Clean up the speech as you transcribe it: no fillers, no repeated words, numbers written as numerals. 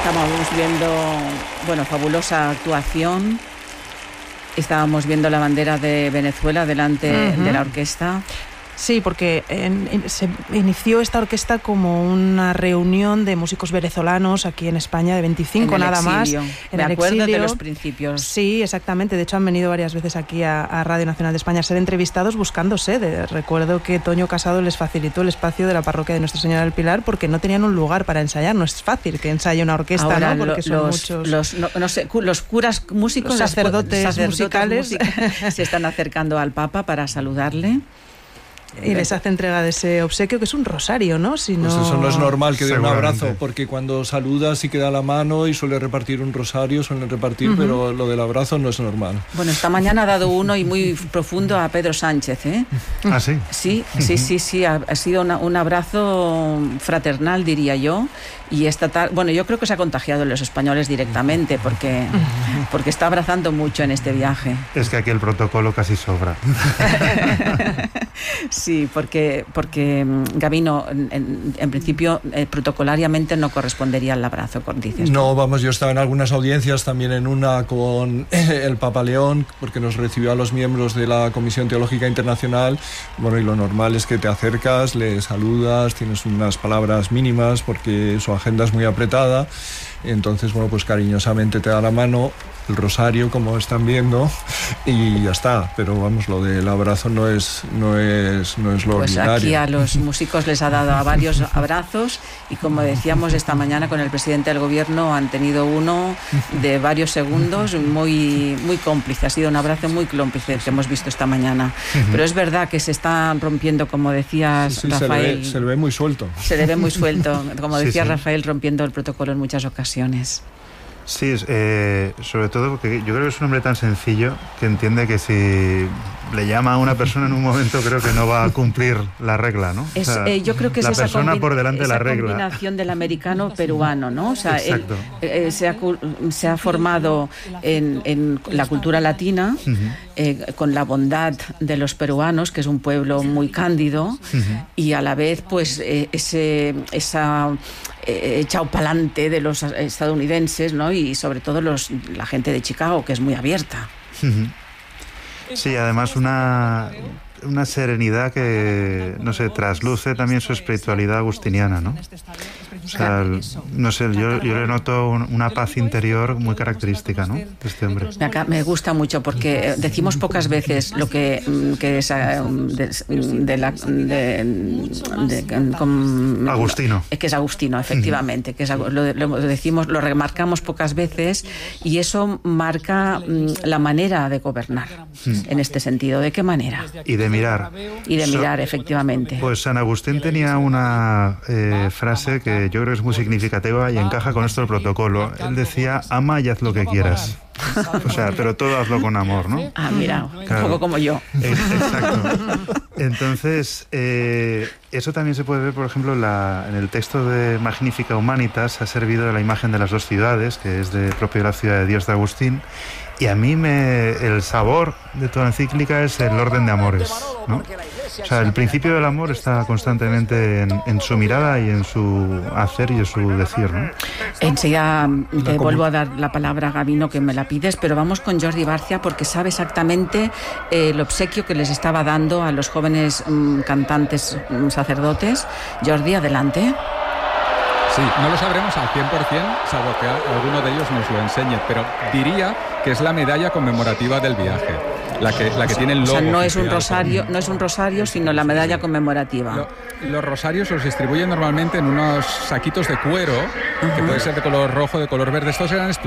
Estábamos viendo, bueno, fabulosa actuación. Estábamos viendo la bandera de Venezuela delante de la orquesta. Sí, porque se inició esta orquesta como una reunión de músicos venezolanos aquí en España, de 25 nada más. Me acuerdo de los principios. Sí, exactamente. De hecho, han venido varias veces aquí a Radio Nacional de España a ser entrevistados buscando sede. Recuerdo que Toño Casado les facilitó el espacio de la parroquia de Nuestra Señora del Pilar porque no tenían un lugar para ensayar. No es fácil que ensaye una orquesta, ahora, ¿no? Porque son muchos... los curas músicos, los sacerdotes musicales se están acercando al Papa para saludarle. Y les hace entrega de ese obsequio, que es un rosario, ¿no? Si no... Pues eso no es normal que dé un abrazo, porque cuando saludas sí que da la mano y suele repartir un rosario, suelen repartir, pero lo del abrazo no es normal. Bueno, esta mañana ha dado uno y muy profundo a Pedro Sánchez, ¿eh? ¿Ah, sí? Sí, ha sido un abrazo fraternal, diría yo. Y esta tarde, bueno, yo creo que se ha contagiado en los españoles directamente, porque está abrazando mucho en este viaje. Es que aquí el protocolo casi sobra. Sí, porque Gabino, en principio, protocolariamente no correspondería al abrazo, dices. No, vamos, yo estaba en algunas audiencias, también en una con el Papa León, porque nos recibió a los miembros de la Comisión Teológica Internacional. Bueno, y lo normal es que te acercas, le saludas, tienes unas palabras mínimas, porque su agenda es muy apretada. Entonces, bueno, pues cariñosamente te da la mano, el rosario, como están viendo, y ya está. Pero vamos, lo del abrazo no es lo ordinario. Pues aquí a los músicos les ha dado a varios abrazos, y como decíamos esta mañana con el presidente del gobierno, han tenido uno de varios segundos muy, muy cómplice. Ha sido un abrazo muy cómplice que hemos visto esta mañana. Pero es verdad que se está rompiendo, como decías, Rafael. Se le ve muy suelto. Se le ve muy suelto, como decía Rafael, rompiendo el protocolo en muchas ocasiones. Sí, sobre todo porque yo creo que es un hombre tan sencillo que entiende que si le llama a una persona en un momento, creo que no va a cumplir la regla, ¿no? Yo creo que la es esa persona por delante de la regla. Combinación del americano peruano, ¿no? O sea, él se ha formado en la cultura latina, con la bondad de los peruanos, que es un pueblo muy cándido, y a la vez, pues, esa echado pa'lante de los estadounidenses, ¿no? Y sobre todo la gente de Chicago, que es muy abierta. Sí, además una serenidad que, no sé, trasluce también su espiritualidad agustiniana, ¿no? O sea, no sé, yo le noto una paz interior muy característica, ¿no?, de este hombre. Me gusta mucho porque decimos pocas veces lo que es Agustino. Que es Agustino, efectivamente, que es, lo remarcamos pocas veces, y eso marca la manera de gobernar en este sentido. ¿De qué manera? Y de mirar. Y de mirar, efectivamente. Pues San Agustín tenía una frase que yo creo que es muy significativa y encaja con esto del protocolo. Él decía: ama y haz lo que quieras. O sea, pero todo hazlo con amor, ¿no? Ah, mira, claro. Un poco como yo. Exacto. Entonces, eso también se puede ver, por ejemplo, en el texto de Magnificat Humanitas. Ha servido de la imagen de las dos ciudades, que es propio de la ciudad de Dios de Agustín. Y a mí el sabor de toda la encíclica es el orden de amores, ¿no? O sea, el principio del amor está constantemente en su mirada y en su hacer y en su decir, ¿no? Enseguida te vuelvo a dar la palabra, Gabino, que me la pides, pero vamos con Jordi Barcia, porque sabe exactamente el obsequio que les estaba dando a los jóvenes cantantes sacerdotes. Jordi, adelante. Sí, no lo sabremos al 100%, salvo que alguno de ellos nos lo enseñe, pero diría que es la medalla conmemorativa del viaje, la que tiene el logo. O sea, no es un rosario, sino la medalla conmemorativa. Los rosarios los distribuyen normalmente en unos saquitos de cuero, que puede ser de color rojo, de color verde. Estos eran